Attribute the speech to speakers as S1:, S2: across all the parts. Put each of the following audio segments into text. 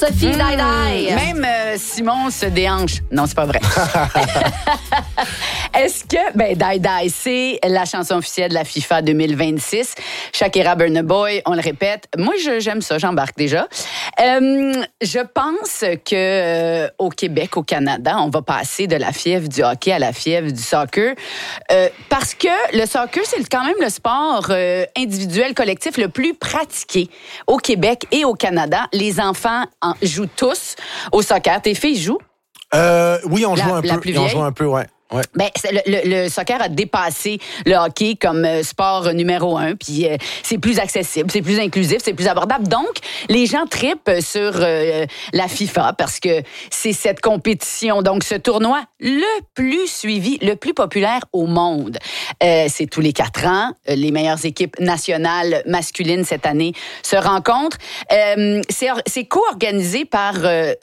S1: Sophie Daïdaï.
S2: Même Simon se déhanche. Non, c'est pas vrai. Est-ce que... Daïdaï, c'est la chanson officielle de la FIFA 2026. Shakira Burna Boy, on le répète. Moi, j'aime ça, j'embarque déjà. Je pense que au Québec, au Canada, on va passer de la fièvre du hockey à la fièvre du soccer. Parce que le soccer, c'est quand même le sport individuel, collectif le plus pratiqué au Québec et au Canada. Les enfants jouent tous au soccer. Tes filles jouent?
S3: Oui, on joue un peu. On joue un peu, ouais. Ouais.
S2: Le soccer a dépassé le hockey comme sport numéro 1, puis c'est plus accessible, c'est plus inclusif, c'est plus abordable. Donc, les gens trippent sur la FIFA parce que c'est cette compétition, donc ce tournoi le plus suivi, le plus populaire au monde. C'est tous les 4 ans. Les meilleures équipes nationales masculines cette année se rencontrent. C'est co-organisé par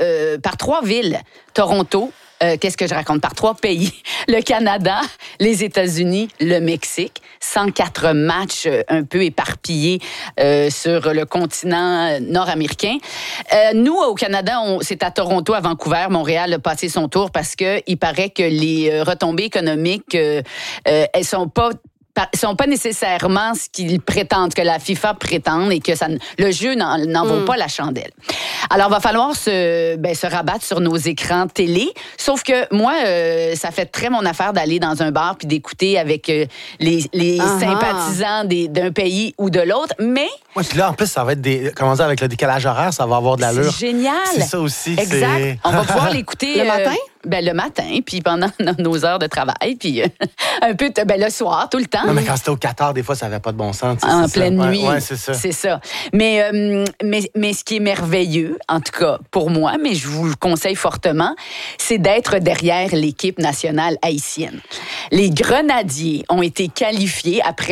S2: 3 villes. Toronto, qu'est-ce que je raconte? Par 3 pays. Le Canada, les États-Unis, le Mexique. 104 matchs un peu éparpillés sur le continent nord-américain. Nous, au Canada, c'est à Toronto, à Vancouver. Montréal a passé son tour parce que il paraît que les retombées économiques, elles sont pas nécessairement ce qu'ils prétendent, que la FIFA prétend, et que le jeu n'en vaut pas la chandelle. Alors, il va falloir se rabattre sur nos écrans télé. Sauf que moi, ça fait très mon affaire d'aller dans un bar puis d'écouter avec les sympathisants d'un pays ou de l'autre. Mais...
S3: Ouais, puis là, en plus, ça va être comment avec le décalage horaire, ça va avoir de l'allure.
S2: C'est génial.
S3: C'est ça aussi.
S2: Exact. On va pouvoir l'écouter...
S1: Le matin?
S2: Le matin, puis pendant nos heures de travail, puis un peu le soir, tout le temps.
S3: Non, mais quand c'était au Qatar, des fois, ça n'avait pas de bon sens.
S2: En pleine nuit.
S3: Ouais, c'est ça.
S2: C'est ça. Mais ce qui est merveilleux, en tout cas pour moi, mais je vous le conseille fortement, c'est d'être derrière l'équipe nationale haïtienne. Les Grenadiers ont été qualifiés après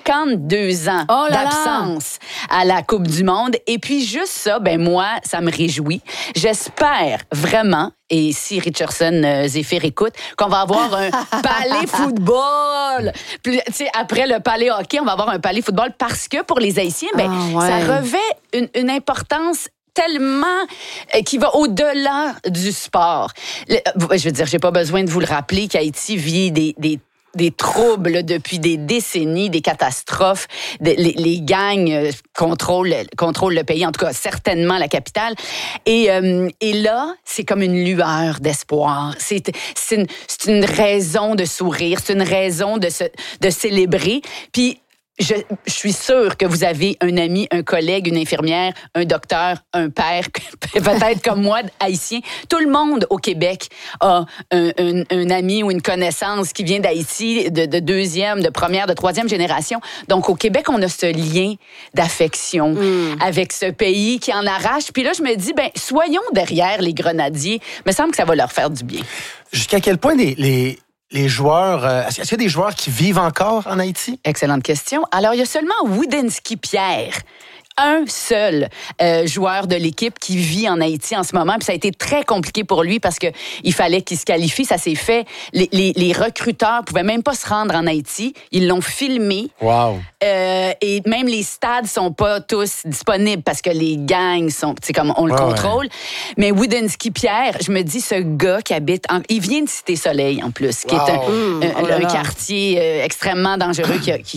S2: 52 ans d'absence à la Coupe du Monde. Et puis juste ça, moi, ça me réjouit. J'espère vraiment, et si Richardson Zephyr écoute, qu'on va avoir un palais football. Puis, après le palais hockey, on va avoir un palais football parce que pour les Haïtiens, ça revêt une importance tellement qui va au-delà du sport. Je veux dire, j'ai pas besoin de vous le rappeler qu'Haïti vit des troubles depuis des décennies, des catastrophes. Les gangs contrôlent le pays, en tout cas certainement la capitale. Et là, c'est comme une lueur d'espoir. C'est une raison de sourire, c'est une raison de célébrer. Puis je suis sûre que vous avez un ami, un collègue, une infirmière, un docteur, un père, peut-être comme moi, haïtien. Tout le monde au Québec a un ami ou une connaissance qui vient d'Haïti, de deuxième, de première, de troisième génération. Donc, au Québec, on a ce lien d'affection avec ce pays qui en arrache. Puis là, je me dis, soyons derrière les Grenadiers. Il me semble que ça va leur faire du bien.
S3: Jusqu'à quel point les joueurs... est-ce qu'il y a des joueurs qui vivent encore en Haïti?
S2: Excellente question. Alors, il y a seulement Woodinski Pierre, un seul joueur de l'équipe qui vit en Haïti en ce moment. Puis ça a été très compliqué pour lui parce qu'il fallait qu'il se qualifie. Ça s'est fait. Les recruteurs pouvaient même pas se rendre en Haïti. Ils l'ont filmé.
S3: Wow.
S2: Et même les stades sont pas tous disponibles parce que les gangs sont, comme on le contrôle. Ouais. Mais Woodinski Pierre, je me dis, ce gars qui habite, il vient de Cité-Soleil en plus, qui est un quartier extrêmement dangereux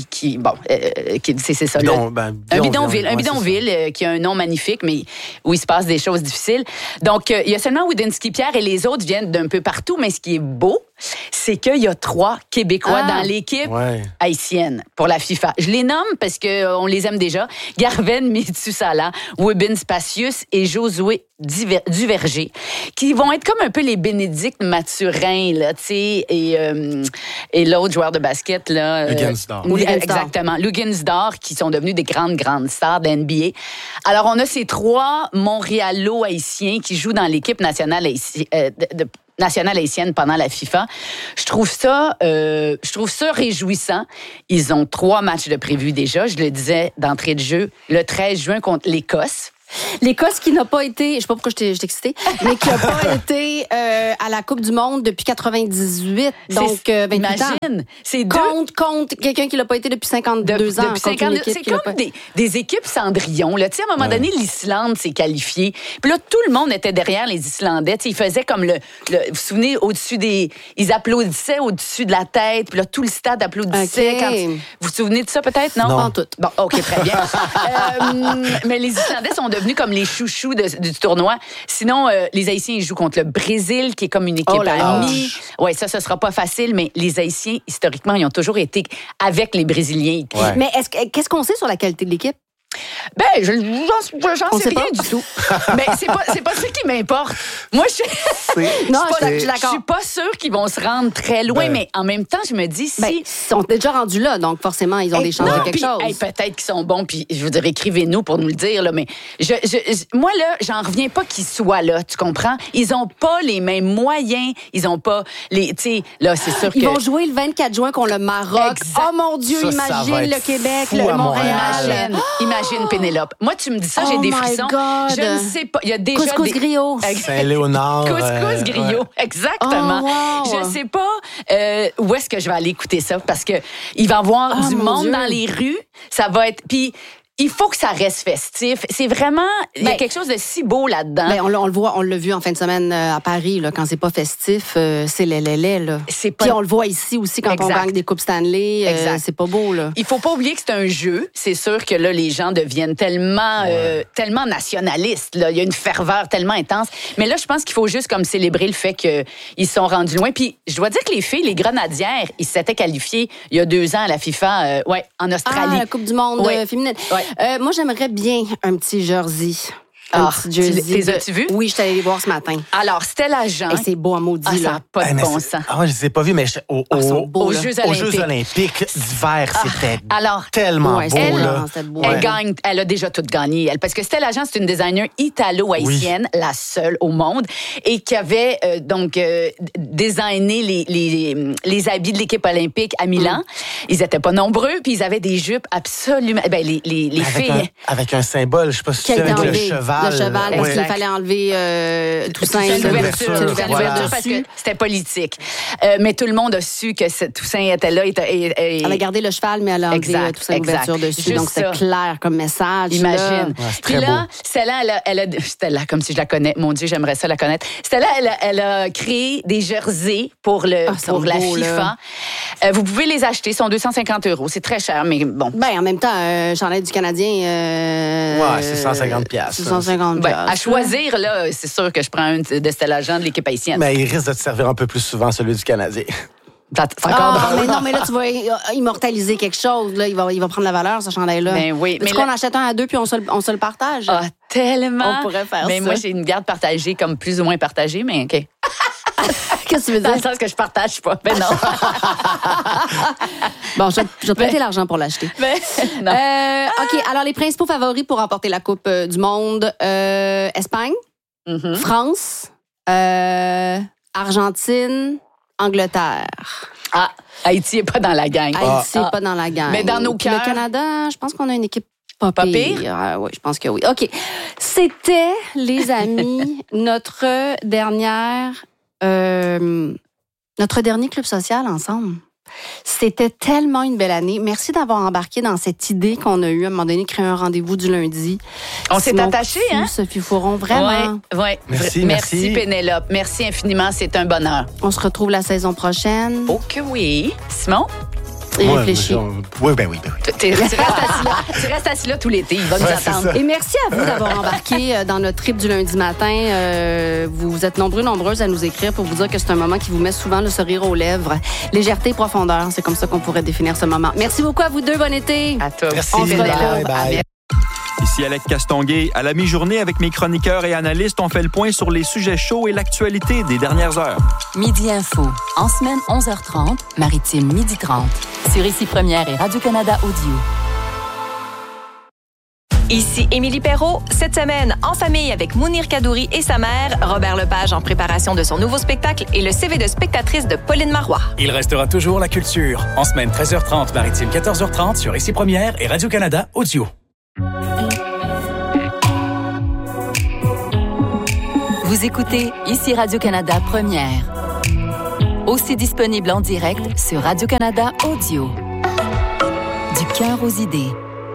S2: c'est ça. Un bidonville qui a un nom magnifique, mais où il se passe des choses difficiles. Donc, il y a seulement Woodinski Pierre et les autres viennent d'un peu partout, mais ce qui est beau, c'est qu'il y a 3 Québécois dans l'équipe haïtienne pour la FIFA. Je les nomme parce qu'on les aime déjà. Garven Mitsoussala, Wibin Spacius et Josué Duverger, qui vont être comme un peu les Bénédicte Mathurin, là, tu sais, et l'autre joueur de basket, là.
S3: Luguensdorf.
S2: Exactement. Luguensdorf, qui sont devenus des grandes stars de NBA. Alors, on a ces 3 Montréalo-haïtiens qui jouent dans l'équipe nationale haïtienne pendant la FIFA. Je trouve ça réjouissant. Ils ont 3 matchs de prévus déjà. Je le disais d'entrée de jeu, le 13 juin contre l'Écosse.
S1: L'Écosse qui n'a pas été, je sais pas pourquoi je t'ai excitée, mais qui n'a pas été à la Coupe du Monde depuis 98, donc 28
S2: imagine,
S1: ans.
S2: C'est
S1: Compte quelqu'un qui l'a pas été depuis 52 ans.
S2: Depuis 52, c'est comme des équipes Cendrillon. Là. Tu sais, à un moment donné, l'Islande s'est qualifiée. Puis là, tout le monde était derrière les Islandais. Tu sais, ils faisaient comme vous vous souvenez, au-dessus des... Ils applaudissaient au-dessus de la tête. Puis là, tout le stade applaudissait.
S1: Okay.
S2: Vous vous souvenez de ça, peut-être? Non?
S1: Pas en tout.
S2: Bon, OK, très bien. Mais les Islandais sont devenus comme les chouchous du tournoi. Sinon, les Haïtiens, ils jouent contre le Brésil, qui est comme une équipe amie. Oui, ça sera pas facile, mais les Haïtiens, historiquement, ils ont toujours été avec les Brésiliens.
S1: Ouais. Mais qu'est-ce qu'on sait sur la qualité de l'équipe?
S2: Ben, j'en sais rien du tout. Mais c'est pas ça qui m'importe. Moi, je suis pas sûre qu'ils vont se rendre très loin, mais en même temps, je me dis
S1: ils sont déjà rendus là, donc forcément, ils ont des chances de quelque chose.
S2: Peut-être qu'ils sont bons, puis je veux dire, écrivez-nous pour nous le dire, là, mais moi, là, j'en reviens pas qu'ils soient là, tu comprends? Ils ont pas les mêmes moyens, ils ont pas les... Tu sais, là, c'est sûr
S1: Ils vont jouer le 24 juin contre le Maroc. Exact. Oh mon Dieu, imagine le Québec, le Montréal.
S2: Imagine Pénélope. Moi, tu me dis ça, j'ai des frissons.
S1: God.
S2: Je ne sais pas. Il y a déjà
S1: Couscous griot.
S3: Saint-Léonard.
S2: Couscous griot, exactement.
S1: Oh, wow.
S2: Je sais pas où est-ce que je vais aller écouter ça parce que il va y avoir du monde dans les rues. Ça va être... Puis, il faut que ça reste festif. C'est vraiment... Il y a quelque chose de si beau là-dedans.
S1: Ben, on le voit, on l'a vu en fin de semaine à Paris, là, quand c'est pas festif, c'est lait, là.
S2: Puis
S1: on le voit ici aussi quand on gagne des Coupes Stanley. C'est pas beau, là.
S2: Il faut pas oublier que c'est un jeu. C'est sûr que là, les gens deviennent tellement nationalistes. Là. Il y a une ferveur tellement intense. Mais là, je pense qu'il faut juste comme célébrer le fait qu'ils sont rendus loin. Puis, je dois dire que les filles, les grenadières, ils s'étaient qualifiées il y a 2 ans à la FIFA, en Australie.
S1: La Coupe du monde féminine. Ouais. Moi, j'aimerais bien un petit jersey. Un petit jersey.
S2: Les as-tu vus?
S1: Oui, je suis allée les voir ce matin.
S2: Alors, Stella Jean.
S1: Et c'est beau à maudit, là.
S2: Ça n'a pas de bon sens.
S3: Je ne les ai pas vus, mais
S2: aux Jeux
S3: Olympiques d'hiver, c'était tellement beau.
S2: Elle gagne, elle a déjà tout gagné. Parce que Stella Jean, c'est une designer italo-haïtienne, la seule au monde, et qui avait designé les habits de l'équipe olympique à Milan. Ils n'étaient pas nombreux, puis ils avaient des jupes absolument... Ben, les filles...
S3: Avec un symbole, je ne sais pas si tu sais, avec le cheval.
S1: Le cheval, parce qu'il fallait enlever Toussaint.
S2: C'est l'ouverture parce que c'était politique. Mais tout le monde a su que Toussaint était là.
S1: Elle a gardé le cheval, mais elle a enlevé Toussaint l'ouverture dessus. Juste donc, c'est clair comme message.
S2: Imagine. Puis là, Stella, comme si je la connais. Mon Dieu, j'aimerais ça la connaître. Stella, elle a créé des jerseys pour la FIFA. Vous pouvez les acheter. Ils sont 250 €. C'est très cher, mais bon.
S1: Ben, en même temps, j'en ai du Canadien.
S3: C'est 150$.
S1: 150$.
S2: À choisir, là, c'est sûr que je prends un de Stella Jean de l'équipe haïtienne.
S3: Mais il risque de te servir un peu plus souvent, celui du Canadien.
S2: C'est encore drôle.
S1: Mais non, mais là, tu vas immortaliser quelque chose. Là, il va prendre la valeur, ce chandail-là.
S2: Ben oui.
S1: Est-ce qu'on achète un à deux puis on se le partage?
S2: Ah, tellement.
S1: On pourrait faire ça.
S2: Mais moi, j'ai une garde partagée, comme plus ou moins partagée, mais OK.
S1: Qu'est-ce que tu veux dire?
S2: Dans le sens que je partage pas. Ben non.
S1: Bon, je vais te prêter l'argent pour l'acheter.
S2: Non.
S1: OK, alors les principaux favoris pour remporter la Coupe du Monde. Espagne, France, Argentine, Angleterre.
S2: Haïti n'est pas dans la gang.
S1: Haïti n'est pas dans la gang.
S2: Mais dans nos cœurs.
S1: Le Canada, je pense qu'on a une équipe pas
S2: pire.
S1: Oui, je pense que oui. OK. C'était, les amis, notre dernier club social ensemble. C'était tellement une belle année. Merci d'avoir embarqué dans cette idée qu'on a eue à un moment donné, créer un rendez-vous du lundi.
S2: On s'est attachés, hein?
S1: Sophie Fouron, vraiment.
S2: Oui. Merci, Pénélope. Merci infiniment. C'est un bonheur.
S1: On se retrouve la saison prochaine.
S2: Oh que oui. Simon?
S1: Et réfléchis.
S3: Oui, ben oui.
S2: Tu restes assis là tout l'été. Il va nous attendre.
S1: Et merci à vous d'avoir embarqué dans notre trip du lundi matin. Vous êtes nombreuses à nous écrire pour vous dire que c'est un moment qui vous met souvent le sourire aux lèvres. Légèreté et profondeur, c'est comme ça qu'on pourrait définir ce moment. Merci beaucoup à vous deux. Bon été.
S2: À toi.
S3: Merci.
S1: On se retrouve.
S3: Bye.
S4: Ici Alec Castonguay. À la mi-journée, avec mes chroniqueurs et analystes, on fait le point sur les sujets chauds et l'actualité des dernières heures.
S5: Midi Info. En semaine, 11h30, Maritime, 12h30. Sur Ici Première et Radio-Canada Audio.
S6: Ici Émilie Perrault. Cette semaine, en famille avec Mounir Kadouri et sa mère, Robert Lepage en préparation de son nouveau spectacle et le CV de spectatrice de Pauline Marois.
S7: Il restera toujours la culture. En semaine, 13h30, Maritime, 14h30 sur Ici Première et Radio-Canada Audio.
S5: Vous écoutez ici Radio-Canada Première. Aussi disponible en direct sur Radio-Canada Audio. Du cœur aux idées.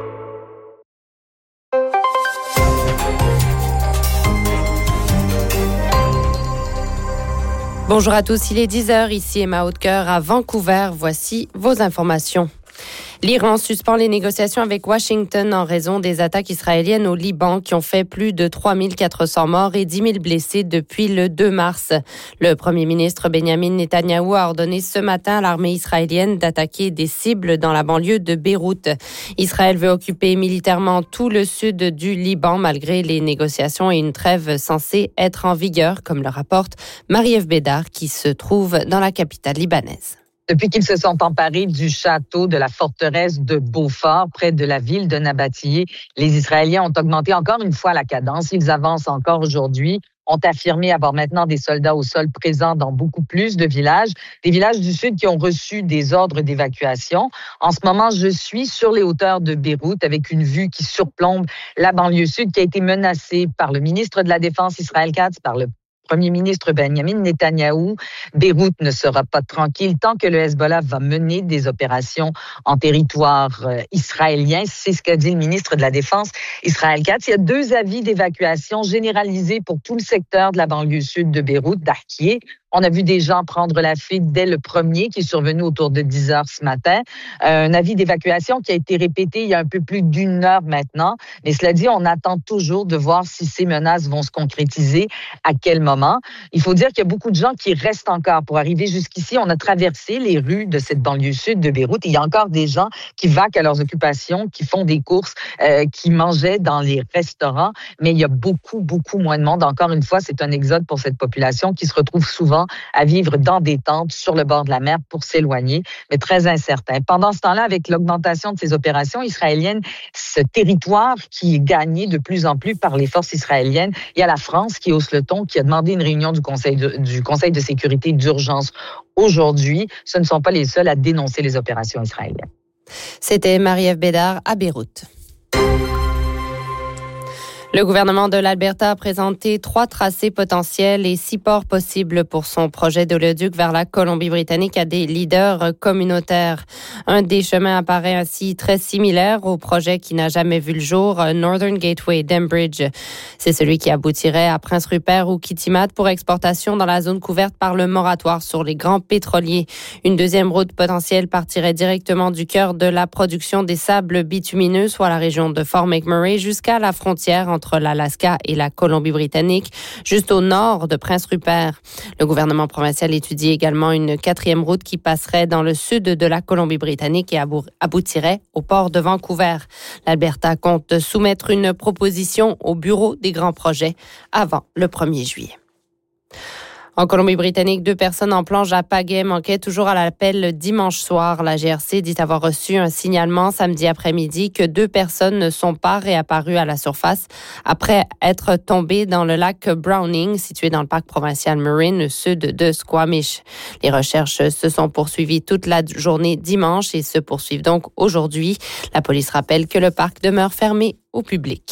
S8: Bonjour à tous, il est 10h, ici Emma Hautecoeur à Vancouver. Voici vos informations. L'Iran suspend les négociations avec Washington en raison des attaques israéliennes au Liban qui ont fait plus de 3400 morts et 10 000 blessés depuis le 2 mars. Le premier ministre Benjamin Netanyahou a ordonné ce matin à l'armée israélienne d'attaquer des cibles dans la banlieue de Beyrouth. Israël veut occuper militairement tout le sud du Liban malgré les négociations et une trêve censée être en vigueur, comme le rapporte Marie-Ève Bédard qui se trouve dans la capitale libanaise.
S9: Depuis qu'ils se sont emparés du château de la forteresse de Beaufort, près de la ville de Nabatiyé, les Israéliens ont augmenté encore une fois la cadence. Ils avancent encore aujourd'hui, ont affirmé avoir maintenant des soldats au sol présents dans beaucoup plus de villages, des villages du sud qui ont reçu des ordres d'évacuation. En ce moment, je suis sur les hauteurs de Beyrouth avec une vue qui surplombe la banlieue sud qui a été menacée par le ministre de la Défense Israël Katz, par le Premier ministre Benjamin Netanyahou. Beyrouth ne sera pas tranquille tant que le Hezbollah va mener des opérations en territoire israélien. C'est ce qu'a dit le ministre de la Défense Israël Katz. Il y a 2 avis d'évacuation généralisés pour tout le secteur de la banlieue sud de Beyrouth, d'Arkié. On a vu des gens prendre la fuite dès le premier qui est survenu autour de 10 heures ce matin. Un avis d'évacuation qui a été répété il y a un peu plus d'1 heure maintenant. Mais cela dit, on attend toujours de voir si ces menaces vont se concrétiser, à quel moment. Il faut dire qu'il y a beaucoup de gens qui restent encore. Pour arriver jusqu'ici, on a traversé les rues de cette banlieue sud de Beyrouth. Il y a encore des gens qui vaquent à leurs occupations, qui font des courses, qui mangeaient dans les restaurants. Mais il y a beaucoup moins de monde. Encore une fois, c'est un exode pour cette population qui se retrouve souvent à vivre dans des tentes sur le bord de la mer pour s'éloigner, mais très incertain. Pendant ce temps-là, avec l'augmentation de ces opérations israéliennes, ce territoire qui est gagné de plus en plus par les forces israéliennes, il y a la France qui hausse le ton, qui a demandé une réunion du Conseil de sécurité d'urgence aujourd'hui. Ce ne sont pas les seuls à dénoncer les opérations israéliennes.
S8: C'était Marie-Ève Bédard à Beyrouth. Le gouvernement de l'Alberta a présenté 3 tracés potentiels et 6 ports possibles pour son projet d'oléoduc vers la Colombie-Britannique à des leaders communautaires. Un des chemins apparaît ainsi très similaire au projet qui n'a jamais vu le jour, Northern Gateway d'Enbridge. C'est celui qui aboutirait à Prince Rupert ou Kitimat pour exportation dans la zone couverte par le moratoire sur les grands pétroliers. Une deuxième route potentielle partirait directement du cœur de la production des sables bitumineux, soit la région de Fort McMurray, jusqu'à la frontière entre l'Alaska et la Colombie-Britannique, juste au nord de Prince Rupert. Le gouvernement provincial étudie également une 4e route qui passerait dans le sud de la Colombie-Britannique et aboutirait au port de Vancouver. L'Alberta compte soumettre une proposition au bureau des grands projets avant le 1er juillet. En Colombie-Britannique, 2 personnes en plonge à pagaie manquaient toujours à l'appel dimanche soir. La GRC dit avoir reçu un signalement samedi après-midi que 2 personnes ne sont pas réapparues à la surface après être tombées dans le lac Browning, situé dans le parc provincial Marin, au sud de Squamish. Les recherches se sont poursuivies toute la journée dimanche et se poursuivent donc aujourd'hui. La police rappelle que le parc demeure fermé au public.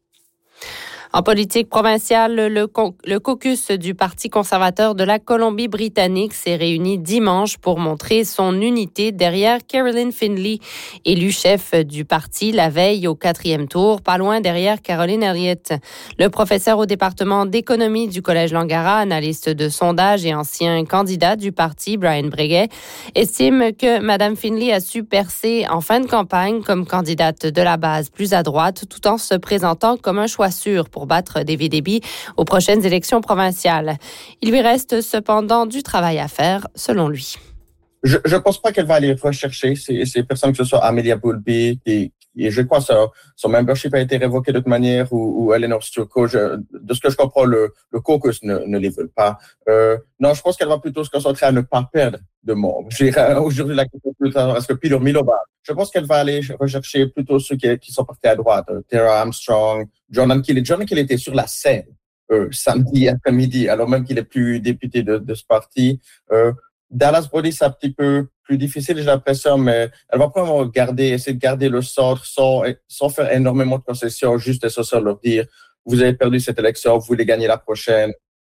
S8: En politique provinciale, le caucus du Parti conservateur de la Colombie-Britannique s'est réuni dimanche pour montrer son unité derrière Caroline Findlay, élue chef du parti la veille au 4e tour, pas loin derrière Caroline Elliott. Le professeur au département d'économie du Collège Langara, analyste de sondage et ancien candidat du parti, Brian Breguet, estime que Mme Findlay a su percer en fin de campagne comme candidate de la base plus à droite, tout en se présentant comme un choix sûr pour battre David Eby aux prochaines élections provinciales. Il lui reste cependant du travail à faire, selon lui.
S10: Je ne pense pas qu'elle va aller rechercher ces personnes, que ce soit Amelia Boulby, et je crois que son membership a été révoqué de toute manière, ou Eleanor Sturko. De ce que je comprends, le caucus ne les veut pas. Non, je pense qu'elle va plutôt se concentrer à ne pas perdre de membres. Je dirais aujourd'hui la question plus tard, est-ce que Peter Miloband? Je pense qu'elle va aller rechercher plutôt ceux qui sont partis à droite. Tara Armstrong, Jordan Kelly. Jordan Kelly était sur la scène samedi après-midi, alors même qu'il est plus député de ce parti. Dallas Brody, c'est un petit peu plus difficile, j'ai l'impression, mais elle va probablement essayer de garder le centre sans faire énormément de concessions, juste essentiellement leur dire, vous avez perdu cette élection, vous voulez gagner la prochaine,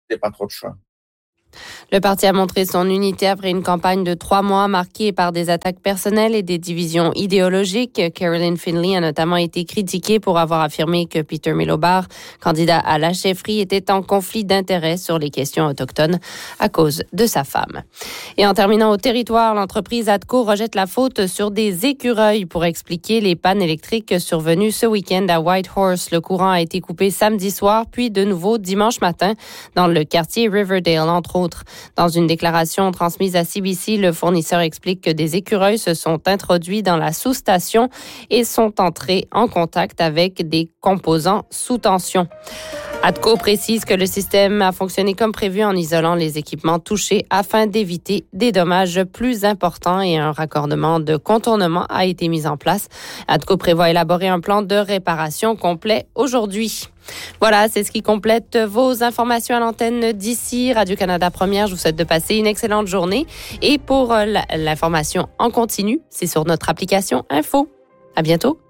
S10: pas trop de choix.
S8: Le parti a montré son unité après une campagne de 3 mois marquée par des attaques personnelles et des divisions idéologiques. Caroline Finley a notamment été critiquée pour avoir affirmé que Peter Milobar, candidat à la chefferie, était en conflit d'intérêts sur les questions autochtones à cause de sa femme. Et en terminant au territoire, l'entreprise ATCO rejette la faute sur des écureuils pour expliquer les pannes électriques survenues ce week-end à Whitehorse. Le courant a été coupé samedi soir, puis de nouveau dimanche matin dans le quartier Riverdale, entre autres. Dans une déclaration transmise à CBC, le fournisseur explique que des écureuils se sont introduits dans la sous-station et sont entrés en contact avec des composants sous tension. ATCO précise que le système a fonctionné comme prévu en isolant les équipements touchés afin d'éviter des dommages plus importants et un raccordement de contournement a été mis en place. ATCO prévoit élaborer un plan de réparation complet aujourd'hui. Voilà, c'est ce qui complète vos informations à l'antenne d'ici Radio-Canada Première. Je vous souhaite de passer une excellente journée. Et pour l'information en continu, c'est sur notre application Info. À bientôt.